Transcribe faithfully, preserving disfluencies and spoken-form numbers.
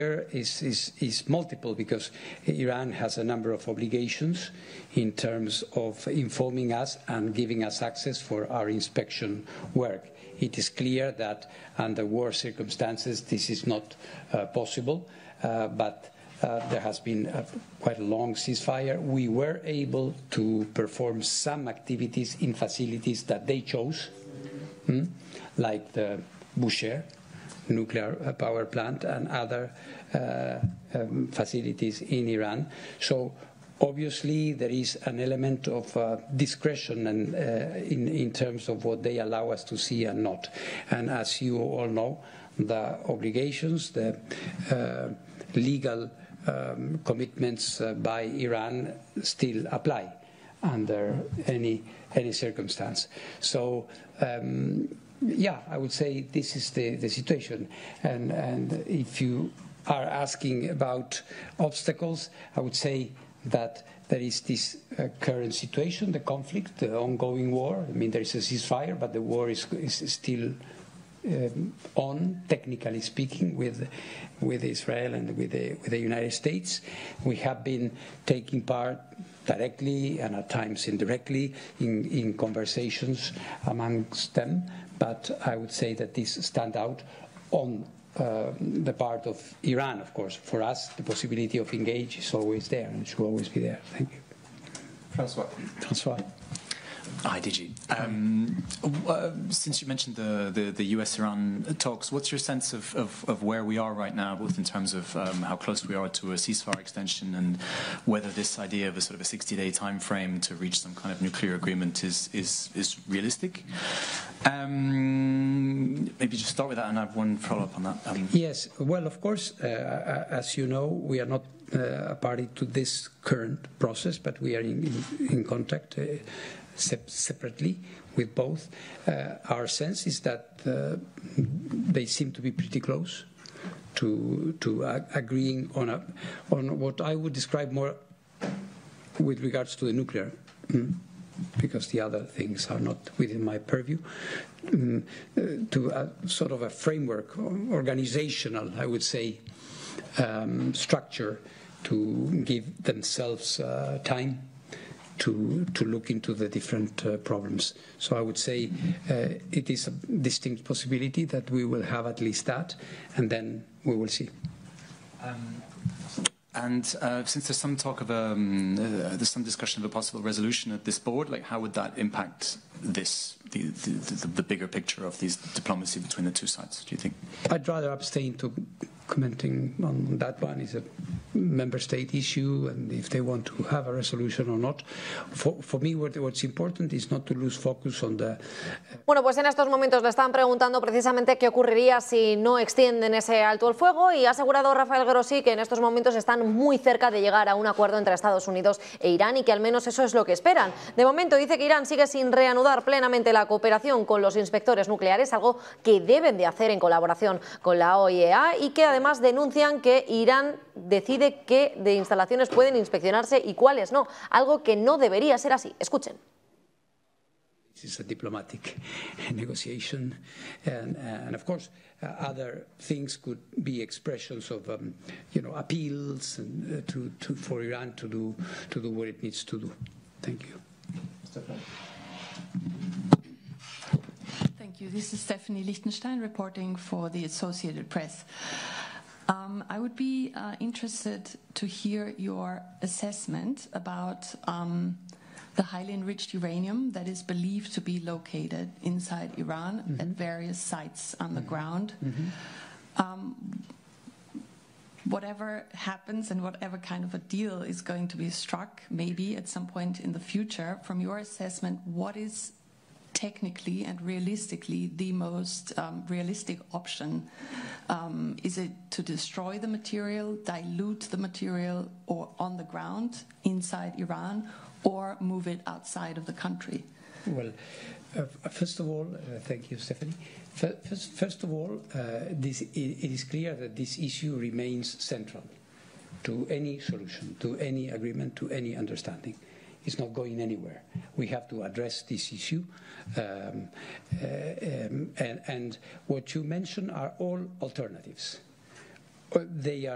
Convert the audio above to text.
Is, is, is multiple, because Iran has a number of obligations in terms of informing us and giving us access for our inspection work. It is clear that under war circumstances this is not uh, possible, uh, but uh, there has been a, quite a long ceasefire. We were able to perform some activities in facilities that they chose, hmm, like the Bushehr nuclear power plant and other uh, um, facilities in Iran. So obviously there is an element of uh, discretion and, uh, in, in terms of what they allow us to see and not. And as you all know, the obligations, the uh, legal um, commitments uh, by Iran still apply under any, any circumstance. So um, yeah, I would say this is the, the situation. And, and if you are asking about obstacles, I would say that there is this uh, current situation, the conflict, the ongoing war. I mean, there is a ceasefire, but the war is, is still um, on, technically speaking, with, with Israel and with the, with the United States. We have been taking part directly and at times indirectly in, in conversations amongst them. But I would say that these stand out on uh, the part of Iran, of course. For us, the possibility of engage is always there and should always be there. Thank you. Francois. Francois. Hi, D G. Um, uh, since you mentioned the, the, the U S Iran talks, what's your sense of, of, of where we are right now, both in terms of um, how close we are to a ceasefire extension and whether this idea of a sort of a sixty-day time frame to reach some kind of nuclear agreement is, is, is realistic? Um, maybe just start with that and I have one follow-up on that. Um, yes, well, of course, uh, as you know, we are not uh, a party to this current process, but we are in, in, in contact uh, separately with both. Uh, our sense is that uh, they seem to be pretty close to to uh, agreeing on a on what I would describe more with regards to the nuclear, mm, because the other things are not within my purview, mm, uh, to a sort of a framework, organizational, I would say, um, structure to give themselves uh, time to to look into the different uh, problems. So I would say uh, it is a distinct possibility that we will have at least that, and then we will see. Um, and uh, since there's some talk of um, uh, there's some discussion of a possible resolution at this board, like how would that impact this the the, the the bigger picture of these diplomacy between the two sides? Do you think? I'd rather abstain to commenting on that one. It's a member state issue, and if they want to have a resolution or not. For, for me, what, what's important is not to lose focus on the... Bueno, pues en estos momentos le están preguntando precisamente qué ocurriría si no extienden ese alto el fuego, y ha asegurado Rafael Grossi que en estos momentos están muy cerca de llegar a un acuerdo entre Estados Unidos e Irán, y que al menos eso es lo que esperan. De momento dice que Irán sigue sin reanudar plenamente la cooperación con los inspectores nucleares, algo que deben de hacer en colaboración con la O I E A, y que además Además denuncian que Irán decide qué de instalaciones pueden inspeccionarse y cuáles no, algo que no debería ser así. Escuchen. This is a diplomatic negotiation, and, and of course uh, other things could be expressions of um, you know, appeals and, uh, to, to, for Iran to do to do what it needs to do. Thank you. Thank you. This is Stephanie Lichtenstein reporting for the Associated Press. Um, I would be uh, interested to hear your assessment about um, the highly enriched uranium that is believed to be located inside Iran mm-hmm. at various sites on the mm-hmm. ground. Mm-hmm. Um, whatever happens and whatever kind of a deal is going to be struck, maybe at some point in the future, from your assessment, what is technically and realistically the most um, realistic option? Um, is it to destroy the material, dilute the material, or on the ground inside Iran, or move it outside of the country? Well, uh, first of all, uh, thank you, Stephanie. First, first of all, uh, this, it, it is clear that this issue remains central to any solution, to any agreement, to any understanding. It's not going anywhere. We have to address this issue. Um, uh, um, and, and what you mentioned are all alternatives. They are